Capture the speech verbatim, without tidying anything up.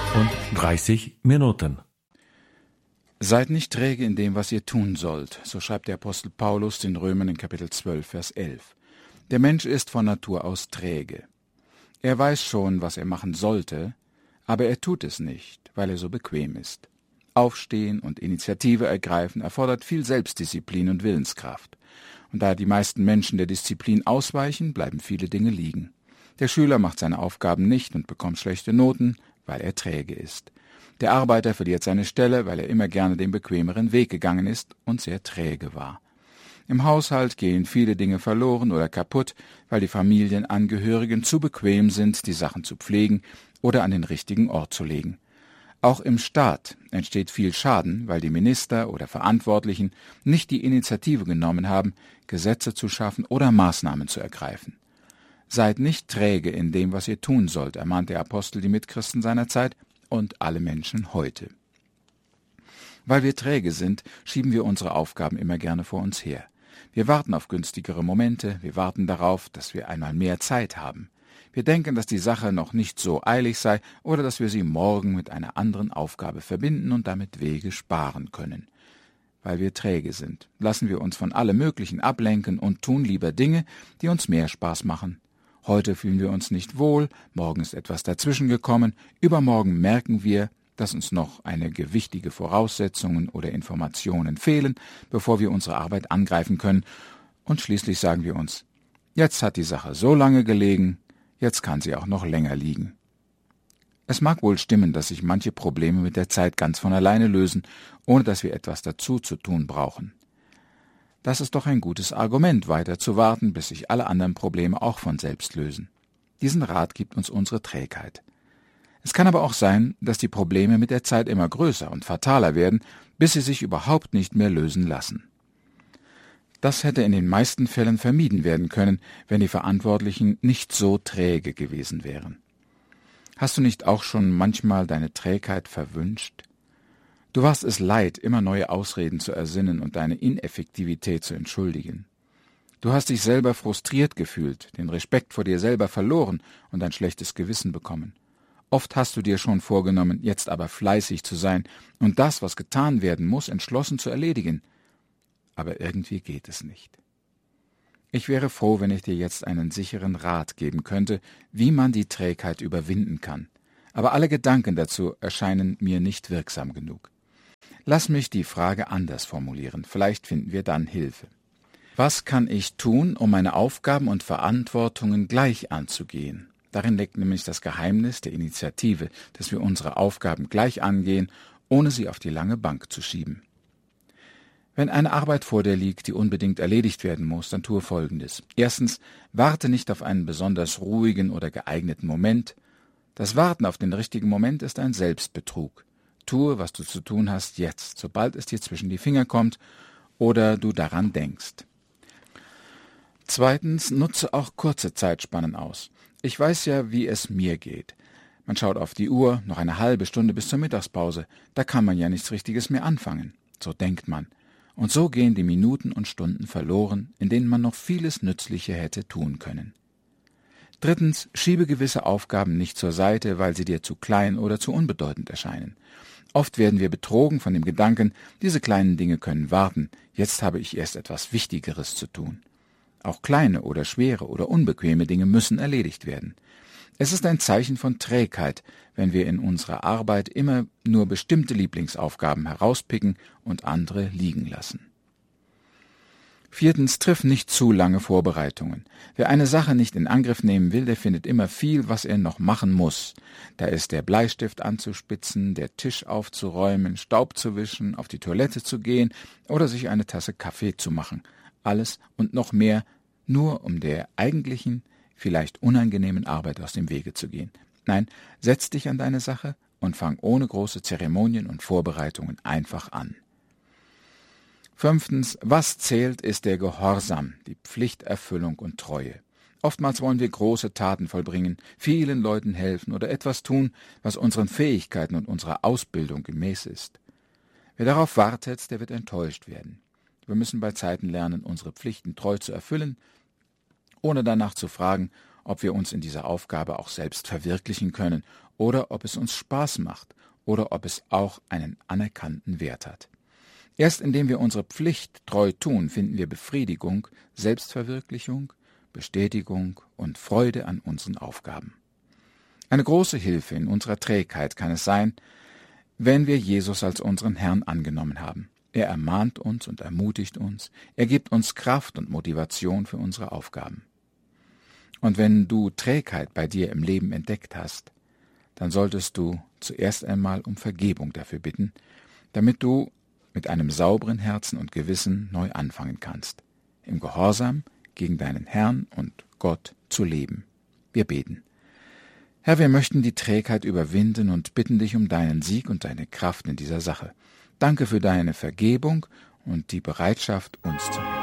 und dreißig Minuten. Seid nicht träge in dem, was ihr tun sollt, so schreibt der Apostel Paulus den Römern in Kapitel zwölf, Vers elf. Der Mensch ist von Natur aus träge. Er weiß schon, was er machen sollte, aber er tut es nicht, weil er so bequem ist. Aufstehen und Initiative ergreifen erfordert viel Selbstdisziplin und Willenskraft. Und da die meisten Menschen der Disziplin ausweichen, bleiben viele Dinge liegen. Der Schüler macht seine Aufgaben nicht und bekommt schlechte Noten, weil er träge ist. Der Arbeiter verliert seine Stelle, weil er immer gerne den bequemeren Weg gegangen ist und sehr träge war. Im Haushalt gehen viele Dinge verloren oder kaputt, weil die Familienangehörigen zu bequem sind, die Sachen zu pflegen oder an den richtigen Ort zu legen. Auch im Staat entsteht viel Schaden, weil die Minister oder Verantwortlichen nicht die Initiative genommen haben, Gesetze zu schaffen oder Maßnahmen zu ergreifen. Seid nicht träge in dem, was ihr tun sollt, ermahnt der Apostel die Mitchristen seiner Zeit und alle Menschen heute. Weil wir träge sind, schieben wir unsere Aufgaben immer gerne vor uns her. Wir warten auf günstigere Momente, wir warten darauf, dass wir einmal mehr Zeit haben. Wir denken, dass die Sache noch nicht so eilig sei oder dass wir sie morgen mit einer anderen Aufgabe verbinden und damit Wege sparen können. Weil wir träge sind, lassen wir uns von allem Möglichen ablenken und tun lieber Dinge, die uns mehr Spaß machen. Heute fühlen wir uns nicht wohl, morgen ist etwas dazwischen gekommen, übermorgen merken wir, dass uns noch eine gewichtige Voraussetzungen oder Informationen fehlen, bevor wir unsere Arbeit angreifen können, und schließlich sagen wir uns, jetzt hat die Sache so lange gelegen, jetzt kann sie auch noch länger liegen. Es mag wohl stimmen, dass sich manche Probleme mit der Zeit ganz von alleine lösen, ohne dass wir etwas dazu zu tun brauchen. Das ist doch ein gutes Argument, weiter zu warten, bis sich alle anderen Probleme auch von selbst lösen. Diesen Rat gibt uns unsere Trägheit. Es kann aber auch sein, dass die Probleme mit der Zeit immer größer und fataler werden, bis sie sich überhaupt nicht mehr lösen lassen. Das hätte in den meisten Fällen vermieden werden können, wenn die Verantwortlichen nicht so träge gewesen wären. Hast du nicht auch schon manchmal deine Trägheit verwünscht? Du warst es leid, immer neue Ausreden zu ersinnen und deine Ineffektivität zu entschuldigen. Du hast dich selber frustriert gefühlt, den Respekt vor dir selber verloren und ein schlechtes Gewissen bekommen. Oft hast du dir schon vorgenommen, jetzt aber fleißig zu sein und das, was getan werden muss, entschlossen zu erledigen. Aber irgendwie geht es nicht. Ich wäre froh, wenn ich dir jetzt einen sicheren Rat geben könnte, wie man die Trägheit überwinden kann. Aber alle Gedanken dazu erscheinen mir nicht wirksam genug. Lass mich die Frage anders formulieren, vielleicht finden wir dann Hilfe. Was kann ich tun, um meine Aufgaben und Verantwortungen gleich anzugehen? Darin liegt nämlich das Geheimnis der Initiative, dass wir unsere Aufgaben gleich angehen, ohne sie auf die lange Bank zu schieben. Wenn eine Arbeit vor dir liegt, die unbedingt erledigt werden muss, dann tue Folgendes. Erstens, warte nicht auf einen besonders ruhigen oder geeigneten Moment. Das Warten auf den richtigen Moment ist ein Selbstbetrug. Tue, was du zu tun hast, jetzt, sobald es dir zwischen die Finger kommt oder du daran denkst. Zweitens, nutze auch kurze Zeitspannen aus. Ich weiß ja, wie es mir geht. Man schaut auf die Uhr, noch eine halbe Stunde bis zur Mittagspause. Da kann man ja nichts Richtiges mehr anfangen. So denkt man. Und so gehen die Minuten und Stunden verloren, in denen man noch vieles Nützliche hätte tun können. Drittens, schiebe gewisse Aufgaben nicht zur Seite, weil sie dir zu klein oder zu unbedeutend erscheinen. Oft werden wir betrogen von dem Gedanken, diese kleinen Dinge können warten, jetzt habe ich erst etwas Wichtigeres zu tun. Auch kleine oder schwere oder unbequeme Dinge müssen erledigt werden. Es ist ein Zeichen von Trägheit, wenn wir in unserer Arbeit immer nur bestimmte Lieblingsaufgaben herauspicken und andere liegen lassen. Viertens, triff nicht zu lange Vorbereitungen. Wer eine Sache nicht in Angriff nehmen will, der findet immer viel, was er noch machen muss. Da ist der Bleistift anzuspitzen, der Tisch aufzuräumen, Staub zu wischen, auf die Toilette zu gehen oder sich eine Tasse Kaffee zu machen. Alles und noch mehr, nur um der eigentlichen, vielleicht unangenehmen Arbeit aus dem Wege zu gehen. Nein, setz dich an deine Sache und fang ohne große Zeremonien und Vorbereitungen einfach an. Fünftens, was zählt, ist der Gehorsam, die Pflichterfüllung und Treue. Oftmals wollen wir große Taten vollbringen, vielen Leuten helfen oder etwas tun, was unseren Fähigkeiten und unserer Ausbildung gemäß ist. Wer darauf wartet, der wird enttäuscht werden. Wir müssen bei Zeiten lernen, unsere Pflichten treu zu erfüllen, ohne danach zu fragen, ob wir uns in dieser Aufgabe auch selbst verwirklichen können oder ob es uns Spaß macht oder ob es auch einen anerkannten Wert hat. Erst indem wir unsere Pflicht treu tun, finden wir Befriedigung, Selbstverwirklichung, Bestätigung und Freude an unseren Aufgaben. Eine große Hilfe in unserer Trägheit kann es sein, wenn wir Jesus als unseren Herrn angenommen haben. Er ermahnt uns und ermutigt uns, er gibt uns Kraft und Motivation für unsere Aufgaben. Und wenn du Trägheit bei dir im Leben entdeckt hast, dann solltest du zuerst einmal um Vergebung dafür bitten, damit du mit einem sauberen Herzen und Gewissen neu anfangen kannst, im Gehorsam gegen deinen Herrn und Gott zu leben. Wir beten. Herr, wir möchten die Trägheit überwinden und bitten dich um deinen Sieg und deine Kraft in dieser Sache. Danke für deine Vergebung und die Bereitschaft, uns zu helfen.